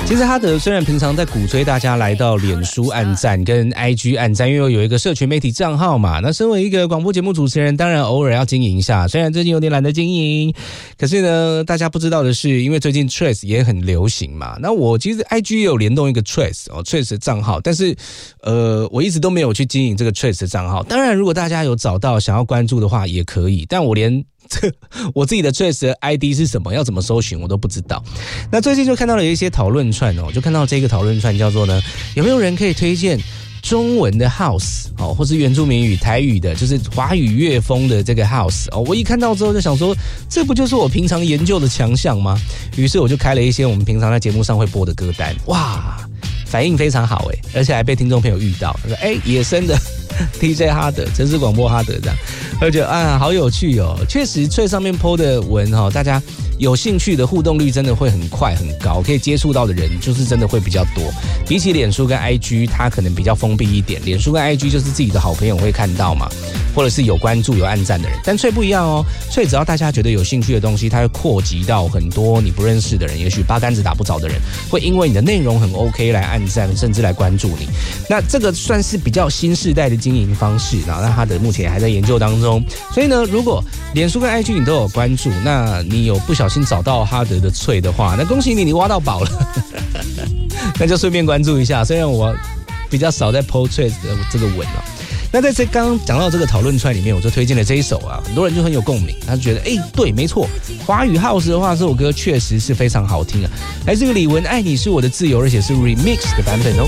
其实哈德虽然平常在鼓吹大家来到脸书按赞跟 IG 按赞，因为有一个社群媒体账号嘛，那身为一个广播节目主持人，当然偶尔要经营一下，虽然最近有点懒得经营，可是呢大家不知道的是，因为最近 Threads 也很流行嘛，那我其实 IG 也有联动一个 Threads 的账号，但是我一直都没有去经营这个 Threads 的账号，当然如果大家有找到想要关注的话也可以，但我连我自己的 Threads 的 ID 是什么，要怎么搜寻我都不知道。那最近就看到了一些讨论串就看到这个讨论串叫做呢，有没有人可以推荐中文的 house 或是原住民语台语的，就是华语乐风的这个 house 我一看到之后就想说，这不就是我平常研究的强项吗？于是我就开了一些我们平常在节目上会播的歌单，哇，反应非常好而且还被听众朋友遇到，说野生的DJ 哈德，城市广播哈德这样，我就觉得好有趣确实最上面 po 的文大家有兴趣的互动率真的会很快很高，可以接触到的人就是真的会比较多，比起脸书跟 IG 它可能比较封闭一点，脸书跟 IG 就是自己的好朋友会看到嘛，或者是有关注有按赞的人，但Threads不一样Threads只要大家觉得有兴趣的东西，它会扩及到很多你不认识的人，也许八竿子打不着的人会因为你的内容很 OK 来按赞甚至来关注你，那这个算是比较新世代的经营方式，然后那哈德目前还在研究当中，所以呢如果脸书跟 IG 你都有关注，那你有不小心找到哈德的脆的话，那恭喜你挖到宝了那就顺便关注一下，虽然我比较少在 po Threads 的这个文那在这刚刚讲到这个讨论串里面，我就推荐了这一首很多人就很有共鸣，他就觉得对没错，华语 house 的话这首歌确实是非常好听来自于李玟，爱你是我的自由，而且是 remix 的版本